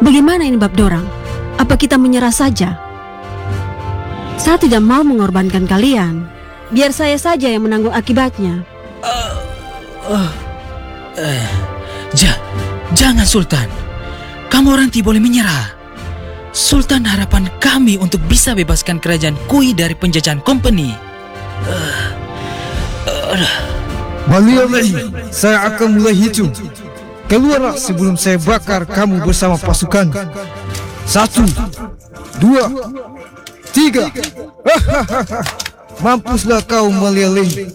Bagaimana ini bab dorang? Apa kita menyerah saja? Saya tidak mau mengorbankan kalian. Biar saya saja yang menanggung akibatnya. Jangan Sultan. Kamu orang tidak boleh menyerah. Sultan harapan kami untuk bisa bebaskan kerajaan Kui dari penjajahan company. Malia Lehi, saya akan mulai hitung. Keluarlah sebelum saya bakar kamu bersama pasukan. 1, 2, 3. Mampuslah kau, Malia Lehi.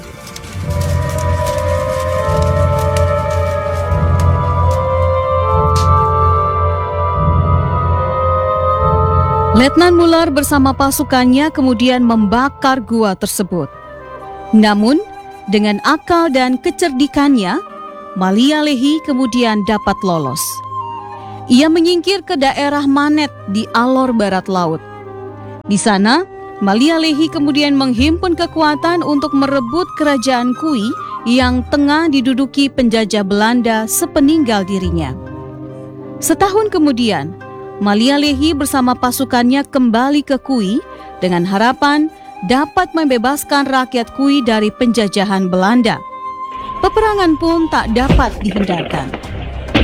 Letnan Mular bersama pasukannya kemudian membakar gua tersebut. Namun, dengan akal dan kecerdikannya, Malia Lehi kemudian dapat lolos. Ia menyingkir ke daerah Manet di alor barat laut. Di sana, Malia Lehi kemudian menghimpun kekuatan untuk merebut kerajaan Kui yang tengah diduduki penjajah Belanda sepeninggal dirinya. Setahun kemudian, Malia Lehi bersama pasukannya kembali ke Kui dengan harapan dapat membebaskan rakyat Kui dari penjajahan Belanda. Peperangan pun tak dapat dihindarkan.